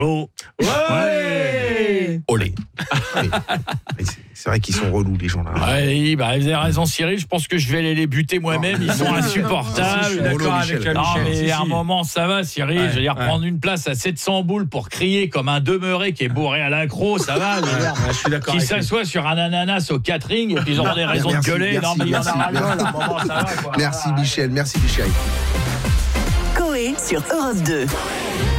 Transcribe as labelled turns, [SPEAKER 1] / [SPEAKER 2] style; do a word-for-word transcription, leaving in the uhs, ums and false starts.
[SPEAKER 1] Oh.
[SPEAKER 2] Ouais,
[SPEAKER 1] ouais.
[SPEAKER 2] Olé. C'est vrai qu'ils sont relous, les gens là.
[SPEAKER 3] Ouais, bah, vous avez raison, Cyril. Je pense que je vais aller les buter moi-même. Ils sont insupportables.
[SPEAKER 1] Si, je suis d'accord avec
[SPEAKER 3] Non,
[SPEAKER 1] Michel.
[SPEAKER 3] mais
[SPEAKER 1] Si,
[SPEAKER 3] à un
[SPEAKER 1] si.
[SPEAKER 3] moment, ça va, Cyril.
[SPEAKER 1] Ouais,
[SPEAKER 3] je veux dire,
[SPEAKER 1] ouais.
[SPEAKER 3] prendre une place à sept cents boules pour crier comme un demeuré qui est bourré à l'accro, ça va. Je veux dire,
[SPEAKER 1] Ouais, je suis d'accord
[SPEAKER 3] qui
[SPEAKER 1] avec lui.
[SPEAKER 3] s'assoit sur un ananas au catering et puis ils auront des raisons
[SPEAKER 2] Merci,
[SPEAKER 3] de gueuler.
[SPEAKER 2] merci,
[SPEAKER 3] non, mais il y en
[SPEAKER 2] merci,
[SPEAKER 3] a ras-le-bol,
[SPEAKER 2] merci.
[SPEAKER 3] à un moment, ça va, quoi.
[SPEAKER 2] Merci Michel, merci Michel.
[SPEAKER 4] Coé sur Europe deux.